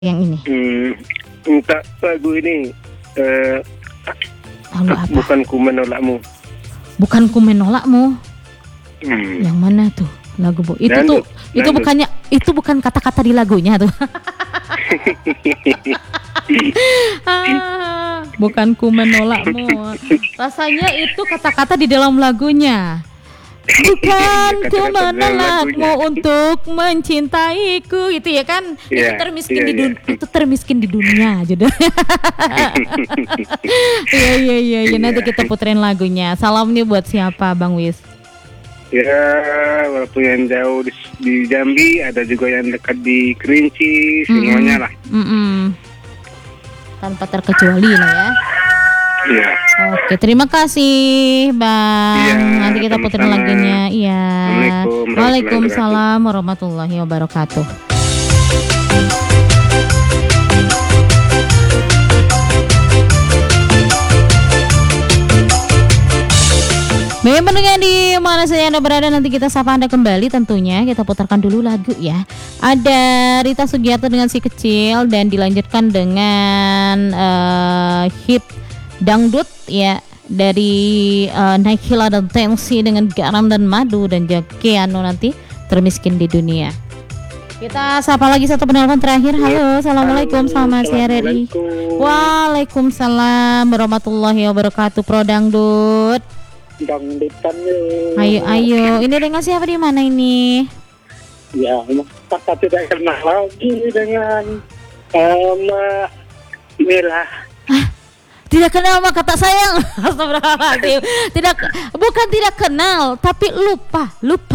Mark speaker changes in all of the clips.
Speaker 1: yang ini?
Speaker 2: Minta lagu ini
Speaker 1: Lagu apa?
Speaker 2: bukan ku menolakmu.
Speaker 1: Bukan ku menolakmu.
Speaker 2: Hmm.
Speaker 1: Yang mana tuh lagu Bu? Itu
Speaker 2: Dangdut,
Speaker 1: tuh itu
Speaker 2: dangdut.
Speaker 1: bukannya itu bukan kata-kata di lagunya tuh. Bukan ku menolakmu. Rasanya itu kata-kata di dalam lagunya. Bukan ku
Speaker 2: Kata-kata di dalam
Speaker 1: menolakmu
Speaker 2: lagunya.
Speaker 1: untuk mencintaiku, itu ya kan?
Speaker 2: Iya,
Speaker 1: Itu termiskin
Speaker 2: iya,
Speaker 1: di dunia,
Speaker 2: iya.
Speaker 1: itu termiskin di dunia judulnya. Iya. Nanti kita puterin lagunya. Salam nih buat siapa, Bang Wis?
Speaker 2: Ya, walaupun yang jauh di Jambi, ada juga yang dekat di Kerinci, semuanya lah.
Speaker 1: Tanpa terkecuali lah ya.
Speaker 2: Iya.
Speaker 1: Oke, terima kasih Bang.
Speaker 2: Iya,
Speaker 1: Nanti kita puterin
Speaker 2: sama-sama.
Speaker 1: lagunya. Iya.
Speaker 2: Assalamualaikum
Speaker 1: Waalaikumsalam warahmatullahi wabarakatuh. Baik pendengar di mana saja Anda berada, nanti kita sapa Anda kembali tentunya. Kita putarkan dulu lagu ya. Ada Rita Sugiarto dengan Si Kecil dan dilanjutkan dengan hit dangdut ya dari Naikila dan Tensi dengan Garam dan Madu, dan Keanu nanti Termiskin di Dunia. Kita sapa lagi satu penelpon terakhir. Halo, assalamualaikum, selamat siang RRI. Waalaikumsalam warahmatullahi wabarakatuh. Pro dangdut.
Speaker 2: Dangdutan
Speaker 1: Ayo. Ini dengan siapa di mana ini?
Speaker 2: Ya, kakak tidak kenal lagi dengan Mbak Mila.
Speaker 1: Tidak kenal sama kata sayang. Astagfirullahaladzim. Bukan tidak kenal, tapi lupa.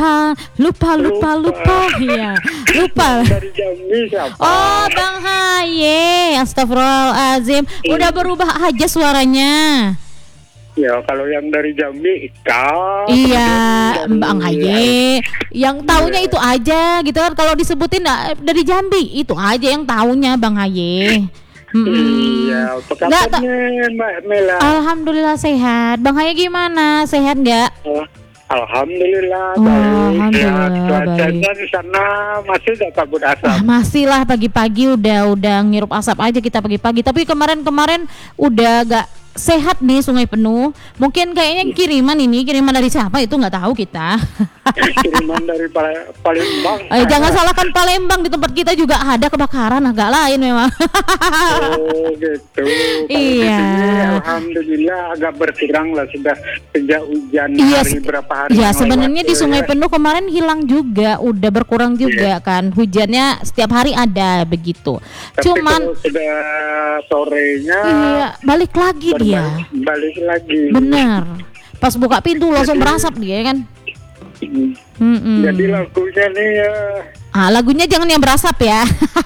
Speaker 1: Iya, lupa.
Speaker 2: Dari Jambi siapa?
Speaker 1: Oh, Bang Haye. Astagfirullahaladzim. Udah berubah aja suaranya.
Speaker 2: Ya, kalau yang dari Jambi Ika.
Speaker 1: Iya, Bang Haye. Yang taunya itu aja gitu kan. Kalau disebutin dari Jambi, itu aja yang taunya Bang Haye.
Speaker 2: Iya, apa kabarnya Mbak Mela?
Speaker 1: Alhamdulillah sehat. Bang Haye gimana? Sehat nggak?
Speaker 2: Alhamdulillah
Speaker 1: Oh,
Speaker 2: baik.
Speaker 1: alhamdulillah,
Speaker 2: Ya, cuacanya
Speaker 1: baik.
Speaker 2: di sana masih ada kabut asap.
Speaker 1: Masih lah pagi-pagi udah ngirup asap aja kita pagi-pagi. Tapi kemarin udah gak sehat nih Sungai Penuh. Mungkin kayaknya kiriman dari siapa itu nggak tahu kita.
Speaker 2: Kiriman dari Palembang.
Speaker 1: Jangan salahkan Palembang, di tempat kita juga ada kebakaran, agak lain memang.
Speaker 2: Oh gitu. Kalau di
Speaker 1: Iya.
Speaker 2: sini, alhamdulillah agak berkurang lah sudah sejak hujan
Speaker 1: Iya,
Speaker 2: berapa hari.
Speaker 1: Iya,
Speaker 2: yang
Speaker 1: sebenarnya
Speaker 2: lewat
Speaker 1: di
Speaker 2: tuh,
Speaker 1: Sungai
Speaker 2: ya.
Speaker 1: Penuh kemarin hilang juga, udah berkurang juga kan. Hujannya setiap hari ada begitu.
Speaker 2: Tapi
Speaker 1: Cuman
Speaker 2: kalau sudah sorenya
Speaker 1: iya, balik lagi dia.
Speaker 2: balik lagi.
Speaker 1: Bener. Pas buka pintu langsung berasap dia kan.
Speaker 2: Jadi lagunya nih ya.
Speaker 1: Lagunya jangan yang berasap ya.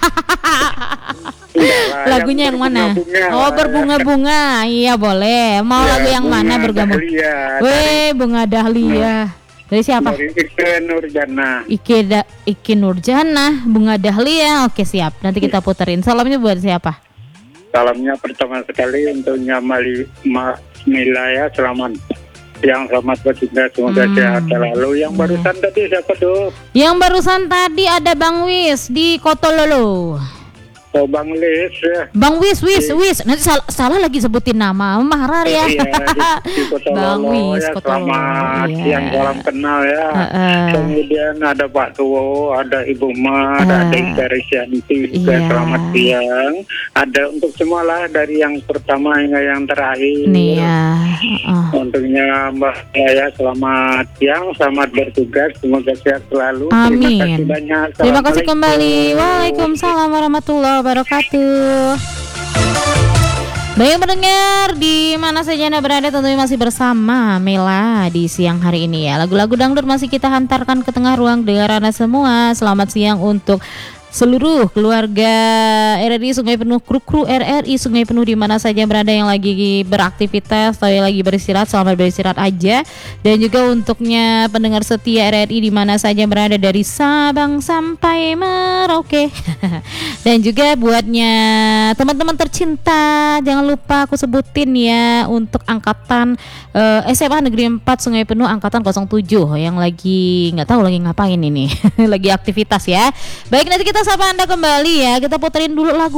Speaker 1: Lagunya yang mana?
Speaker 2: berbunga-bunga
Speaker 1: Oh,
Speaker 2: lah,
Speaker 1: berbunga-bunga. Iya, boleh. Mau
Speaker 2: ya.
Speaker 1: lagu yang mana
Speaker 2: Bunga
Speaker 1: bergabung?
Speaker 2: Dahlia.
Speaker 1: Weh, bunga dahlia. Dari siapa?
Speaker 2: Dari Ike Nurjana.
Speaker 1: Iki Nurjana, bunga dahlia. Oke, siap. Nanti kita puterin. Salamnya buat siapa?
Speaker 2: Salamnya pertama sekali untuk Mila ya, selamat bertugas, semoga sehat selalu. Yang barusan tadi siapa tuh?
Speaker 1: Yang barusan tadi ada Bang Wis di Kotololo.
Speaker 2: Oh, Bang Lis ya.
Speaker 1: Bang Wis. Nanti salah lagi sebutin nama, marah ya.
Speaker 2: Iya, di Kota
Speaker 1: Bang
Speaker 2: Lolo
Speaker 1: Wis,
Speaker 2: ya,
Speaker 1: Kota Lolo,
Speaker 2: selamat
Speaker 1: iya.
Speaker 2: siang, salam kenal ya. Kemudian ada Pak Tuwo, ada Ibu Ma, ada Adik Risyanti juga,
Speaker 1: Iya.
Speaker 2: selamat siang. Ada untuk semua lah, dari yang pertama hingga yang terakhir.
Speaker 1: Nih ya.
Speaker 2: Untungnya Mbak ya, selamat siang, selamat bertugas, semoga sehat selalu.
Speaker 1: Amin.
Speaker 2: Terima kasih banyak.
Speaker 1: Terima kasih kembali.
Speaker 2: Assalamualaikum.
Speaker 1: Waalaikumsalam warahmatullahi wabarakatuh. Baik pendengar, di mana saja Anda berada, tentunya masih bersama Mela di siang hari ini ya. Lagu-lagu dangdut masih kita hantarkan ke tengah ruang dengar Anda semua. Selamat siang untuk seluruh keluarga RRI Sungai Penuh, kru RRI Sungai Penuh di mana saja berada yang lagi beraktivitas atau yang lagi beristirahat, selamat beristirahat aja. Dan juga untuknya pendengar setia RRI di mana saja berada dari Sabang sampai Merauke. Dan juga buatnya Nah, teman-teman tercinta, jangan lupa aku sebutin ya untuk angkatan SMA Negeri 4 Sungai Penuh angkatan 07 yang lagi nggak tahu lagi ngapain ini. Lagi aktivitas ya. Baik, nanti kita sapa Anda kembali ya. Kita puterin dulu lagu